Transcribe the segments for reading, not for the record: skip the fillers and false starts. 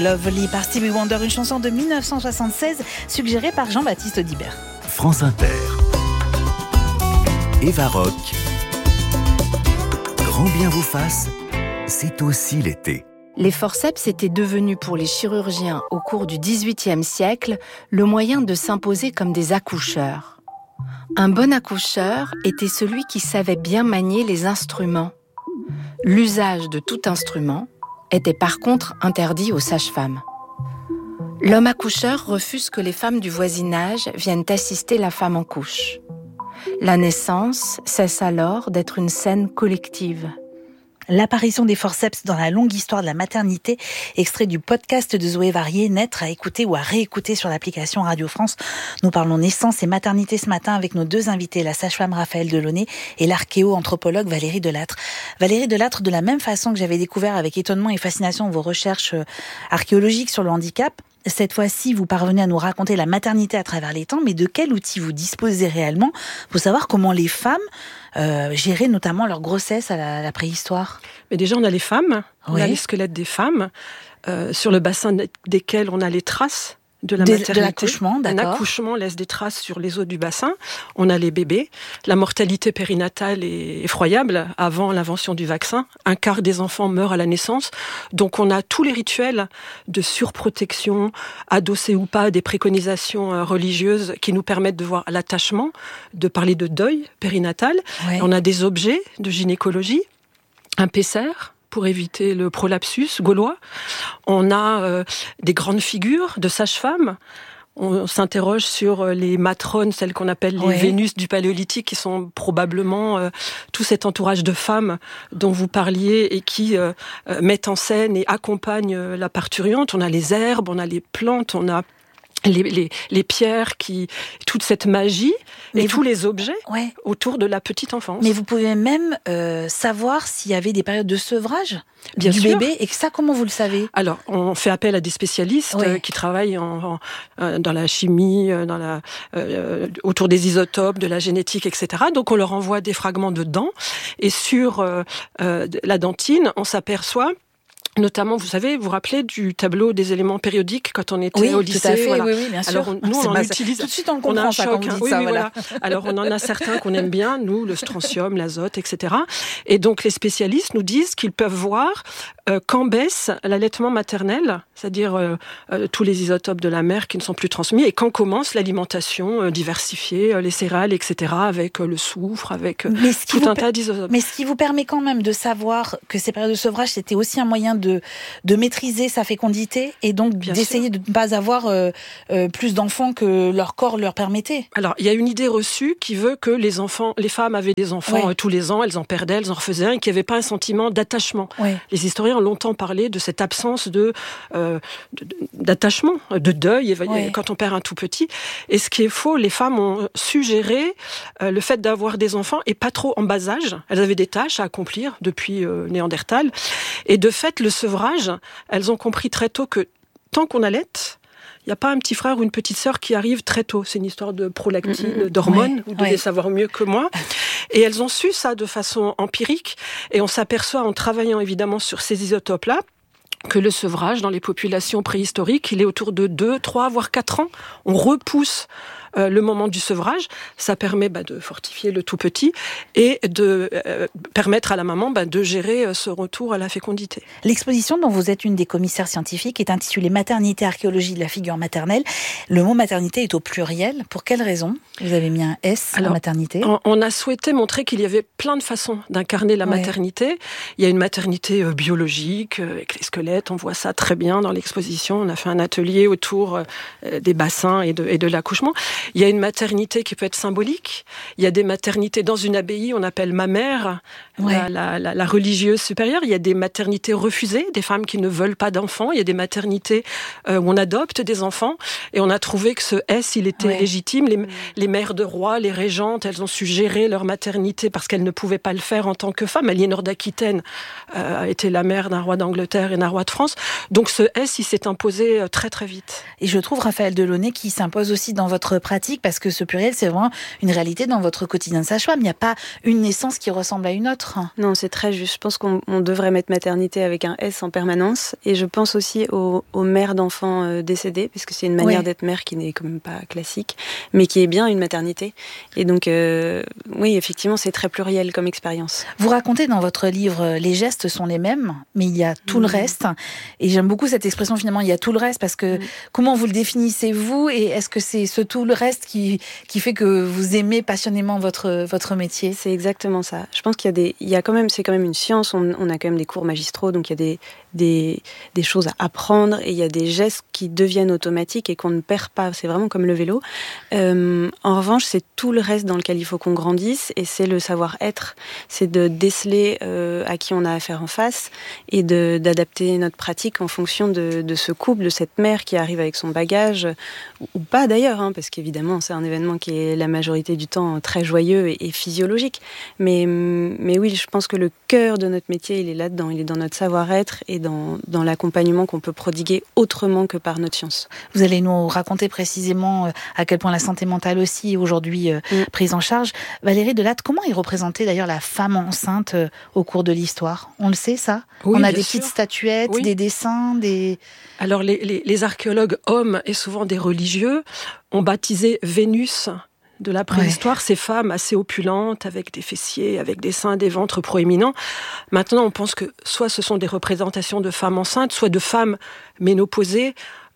Lovely par Stevie Wonder, une chanson de 1976 suggérée par Jean-Baptiste Audibert. France Inter. Eva Rock. Grand bien vous fasse, c'est aussi l'été. Les forceps étaient devenus pour les chirurgiens au cours du XVIIIe siècle le moyen de s'imposer comme des accoucheurs. Un bon accoucheur était celui qui savait bien manier les instruments. L'usage de tout instrument était par contre interdit aux sages-femmes. L'homme accoucheur refuse que les femmes du voisinage viennent assister la femme en couche. La naissance cesse alors d'être une scène collective. L'apparition des forceps dans la longue histoire de la maternité, extrait du podcast de Zoé Varier, naître à écouter ou à réécouter sur l'application Radio France. Nous parlons naissance et maternité ce matin avec nos deux invités, la sage-femme Raphaëlle Delaunay et l'archéo-anthropologue Valérie Delattre. Valérie Delattre, de la même façon que j'avais découvert avec étonnement et fascination vos recherches archéologiques sur le handicap, cette fois-ci, vous parvenez à nous raconter la maternité à travers les temps, mais de quel outil vous disposez réellement pour savoir comment les femmes géraient notamment leur grossesse à la préhistoire? Mais déjà, on a les femmes, on Oui. a les squelettes des femmes, sur le bassin desquels on a les traces de la maternité. De l'accouchement, d'accord. Un accouchement laisse des traces sur les os du bassin. On a les bébés. La mortalité périnatale est effroyable avant l'invention du vaccin. 1/4 des enfants meurent à la naissance. Donc on a tous les rituels de surprotection, adossés ou pas, des préconisations religieuses qui nous permettent de voir l'attachement, de parler de deuil périnatal. Ouais. On a des objets de gynécologie, un Pesser, pour éviter le prolapsus gaulois. On a des grandes figures de sages-femmes. On s'interroge sur les matrones, celles qu'on appelle les Vénus du Paléolithique, qui sont probablement tout cet entourage de femmes dont vous parliez et qui mettent en scène et accompagnent la parturiente. On a les herbes, on a les plantes, on a les pierres, toute cette magie et tous les objets autour de la petite enfance. Mais vous pouvez même savoir s'il y avait des périodes de sevrage Bien du sûr. bébé, et ça, comment vous le savez? Alors, on fait appel à des spécialistes qui travaillent dans la chimie, autour des isotopes, de la génétique, etc. Donc, on leur envoie des fragments de dents, et sur la dentine, on s'aperçoit. Notamment, vous vous rappelez du tableau des éléments périodiques quand on était au lycée? Tout à fait, voilà. oui, bien sûr. Alors, nous, on en utilise. Tout de suite, on le On a comprend, un ça, choc, quand vous dites oui, ça. oui, Voilà. Alors, on en a certains qu'on aime bien, nous, le strontium, l'azote, etc. Et donc, les spécialistes nous disent qu'ils peuvent voir quand baisse l'allaitement maternel, c'est-à-dire tous les isotopes de la mère qui ne sont plus transmis, et quand commence l'alimentation diversifiée, les céréales, etc., avec le soufre, avec tout un tas d'isotopes. Mais ce qui vous permet quand même de savoir que ces périodes de sevrage, c'était aussi un moyen de maîtriser sa fécondité, et donc d'essayer de ne pas avoir plus d'enfants que leur corps leur permettait. Alors, il y a une idée reçue qui veut que les femmes avaient des enfants tous les ans, elles en perdaient, elles en refaisaient un, et qu'il n'y avait pas un sentiment d'attachement. Les historiens ont longtemps parlé de cette absence d'attachement, de deuil, quand on perd un tout petit. Et ce qui est faux, les femmes ont suggéré le fait d'avoir des enfants, et pas trop en bas âge. Elles avaient des tâches à accomplir depuis Néandertal. Et de fait, le sevrage, elles ont compris très tôt que tant qu'on allaite, il n'y a pas un petit frère ou une petite sœur qui arrive très tôt. C'est une histoire de prolactine, d'hormones. Vous devez savoir mieux que moi. Et elles ont su ça de façon empirique. Et on s'aperçoit, en travaillant évidemment sur ces isotopes-là, que le sevrage dans les populations préhistoriques, il est autour de 2, 3, voire 4 ans. On repousse le moment du sevrage. Ça permet de fortifier le tout petit et de permettre à la maman de gérer ce retour à la fécondité. L'exposition dont vous êtes une des commissaires scientifiques est intitulée Maternité, archéologie de la figure maternelle. Le mot maternité est au pluriel. Pour quelle raison vous avez mis un S en maternité? On a souhaité montrer qu'il y avait plein de façons d'incarner la maternité. Il y a une maternité biologique, avec les squelettes, on voit ça très bien dans l'exposition. On a fait un atelier autour des bassins et de l'accouchement. Il y a une maternité qui peut être symbolique. Il y a des maternités dans une abbaye, on appelle ma mère, la religieuse supérieure. Il y a des maternités refusées, des femmes qui ne veulent pas d'enfants. Il y a des maternités où on adopte des enfants. Et on a trouvé que ce S, il était légitime. Les mères de rois, les régentes, elles ont su gérer leur maternité parce qu'elles ne pouvaient pas le faire en tant que femmes. Aliénor d'Aquitaine était la mère d'un roi d'Angleterre et d'un roi de France. Donc ce S, il s'est imposé très très vite. Et je trouve Raphaëlle Delaunay qui s'impose aussi dans votre pratique, parce que ce pluriel, c'est vraiment une réalité dans votre quotidien de sage-femme. Il n'y a pas une naissance qui ressemble à une autre. Non, c'est très juste. Je pense qu'on devrait mettre maternité avec un S en permanence. Et je pense aussi aux mères d'enfants décédés, parce que c'est une manière d'être mère qui n'est quand même pas classique, mais qui est bien une maternité. Et donc, oui, effectivement, c'est très pluriel comme expérience. Vous racontez dans votre livre, les gestes sont les mêmes, mais il y a tout le reste. Et j'aime beaucoup cette expression, finalement, il y a tout le reste, parce que comment vous le définissez-vous, et est-ce que c'est ce tout le reste qui fait que vous aimez passionnément votre métier? C'est exactement ça. Je pense qu'il y a quand même, c'est quand même une science, on a quand même des cours magistraux, donc il y a des choses à apprendre, et il y a des gestes qui deviennent automatiques et qu'on ne perd pas. C'est vraiment comme le vélo. En revanche, c'est tout le reste dans lequel il faut qu'on grandisse, et c'est le savoir-être. C'est de déceler à qui on a affaire en face, et d'adapter notre pratique en fonction de ce couple, de cette mère qui arrive avec son bagage, ou pas d'ailleurs, parce qu'évidemment, c'est un événement qui est la majorité du temps très joyeux et physiologique. Mais oui, je pense que le cœur de notre métier, il est là-dedans. Il est dans notre savoir-être et dans l'accompagnement qu'on peut prodiguer autrement que par notre science. Vous allez nous raconter précisément à quel point la santé mentale aussi est aujourd'hui prise en charge. Valérie Delatte, comment est représentée d'ailleurs la femme enceinte au cours de l'histoire? On le sait, ça? Oui, on a des petites statuettes, des dessins, des... Alors, les archéologues hommes et souvent des religieux ont baptisé Vénus de la préhistoire, ces femmes assez opulentes, avec des fessiers, avec des seins, des ventres proéminents. Maintenant, on pense que soit ce sont des représentations de femmes enceintes, soit de femmes ménopausées,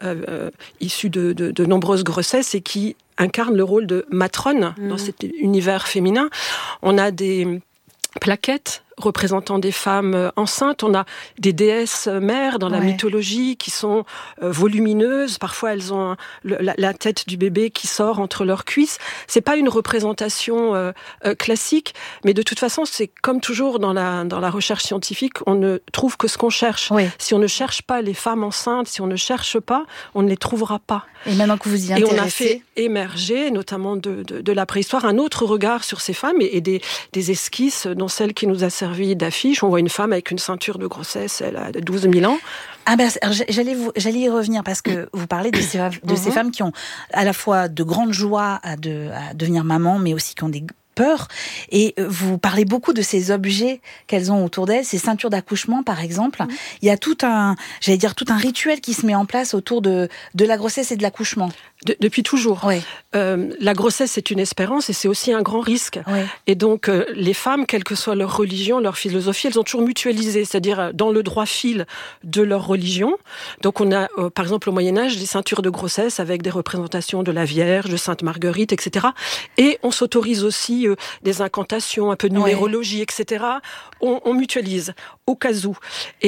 issues de nombreuses grossesses et qui incarnent le rôle de matrone dans cet univers féminin. On a des plaquettes représentant des femmes enceintes. On a des déesses mères dans la mythologie qui sont volumineuses. Parfois, elles ont la tête du bébé qui sort entre leurs cuisses. C'est pas une représentation classique, mais de toute façon, c'est comme toujours dans la recherche scientifique, on ne trouve que ce qu'on cherche. Oui. Si on ne cherche pas les femmes enceintes, si on ne cherche pas, on ne les trouvera pas. Et maintenant que vous y intéressez... Et on a fait émerger, notamment de la préhistoire, un autre regard sur ces femmes et des esquisses, dont celle qui nous a servi d'affiche. On voit une femme avec une ceinture de grossesse, elle a 12 000 ans. Ah ben, j'allais y revenir parce que vous parlez de ces femmes qui ont à la fois de grandes joies à devenir maman, mais aussi qui ont des peurs. Et vous parlez beaucoup de ces objets qu'elles ont autour d'elles, ces ceintures d'accouchement par exemple. Il y a tout un rituel qui se met en place autour de la grossesse et de l'accouchement. Depuis toujours. Oui. La grossesse, c'est une espérance et c'est aussi un grand risque. Oui. Et donc, les femmes, quelle que soit leur religion, leur philosophie, elles ont toujours mutualisé, c'est-à-dire dans le droit fil de leur religion. Donc, on a, par exemple, au Moyen-Âge, des ceintures de grossesse avec des représentations de la Vierge, de Sainte Marguerite, etc. Et on s'autorise aussi des incantations, un peu de numérologie, etc. On mutualise au cas où.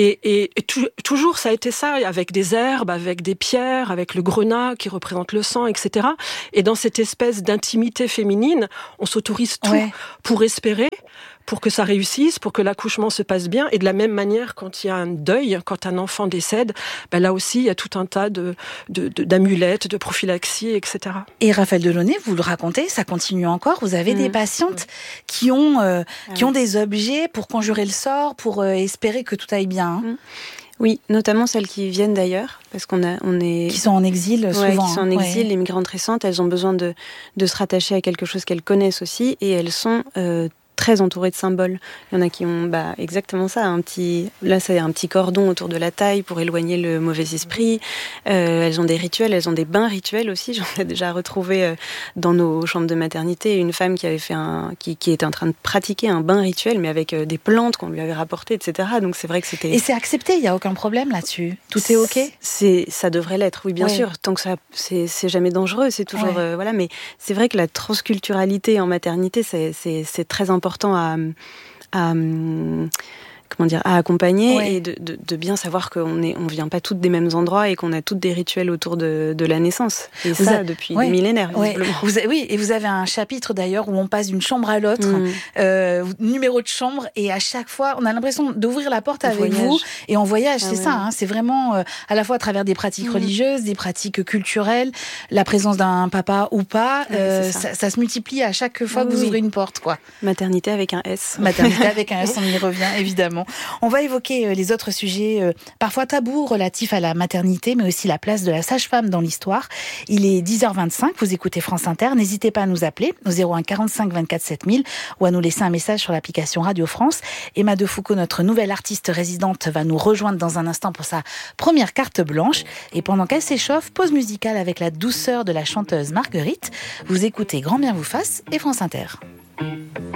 Et toujours, ça a été ça, avec des herbes, avec des pierres, avec le grenat qui représente le sang, etc. Et dans cette espèce d'intimité féminine, on s'autorise tout pour espérer, pour que ça réussisse, pour que l'accouchement se passe bien. Et de la même manière, quand il y a un deuil, quand un enfant décède, là aussi, il y a tout un tas d'amulettes, de prophylaxies, etc. Et Raphaël Delaunay, vous le racontez, ça continue encore. Vous avez des patientes qui ont des objets pour conjurer le sort, pour espérer que tout aille bien. Oui, notamment celles qui viennent d'ailleurs, parce qui sont en exil souvent. Qui sont en exil, les migrantes récentes, elles ont besoin de se rattacher à quelque chose qu'elles connaissent aussi, et elles sont très entourées de symboles. Il y en a qui ont exactement ça, là c'est un petit cordon autour de la taille pour éloigner le mauvais esprit. Elles ont des rituels, elles ont des bains rituels aussi. J'en ai déjà retrouvé dans nos chambres de maternité une femme qui avait fait qui était en train de pratiquer un bain rituel, mais avec des plantes qu'on lui avait rapportées, etc. Donc c'est vrai que c'était... Et c'est accepté, il n'y a aucun problème là-dessus? Tout est OK? Ça devrait l'être, oui, bien sûr. Tant que ça, c'est jamais dangereux, c'est toujours... voilà, mais c'est vrai que la transculturalité en maternité, c'est très important à accompagner et de bien savoir qu'on vient pas toutes des mêmes endroits et qu'on a toutes des rituels autour de la naissance. Et depuis des millénaires, visiblement. Et vous avez un chapitre d'ailleurs où on passe d'une chambre à l'autre, numéro de chambre, et à chaque fois, on a l'impression d'ouvrir la porte avec vous et on voyage. C'est ça, c'est vraiment à la fois à travers des pratiques religieuses, des pratiques culturelles, la présence d'un papa ou pas, ça se multiplie à chaque fois que vous ouvrez une porte, quoi. Maternité avec un S. Maternité avec un S, on y revient évidemment. On va évoquer les autres sujets parfois tabous relatifs à la maternité, mais aussi la place de la sage-femme dans l'histoire. Il est 10h25, vous écoutez France Inter. N'hésitez pas à nous appeler au 01 45 24 7000 ou à nous laisser un message sur l'application Radio France. Emma Defoucauld, notre nouvelle artiste résidente, va nous rejoindre dans un instant pour sa première carte blanche. Et pendant qu'elle s'échauffe, pause musicale avec la douceur de la chanteuse Marguerite. Vous écoutez Grand Bien vous fasse et France Inter.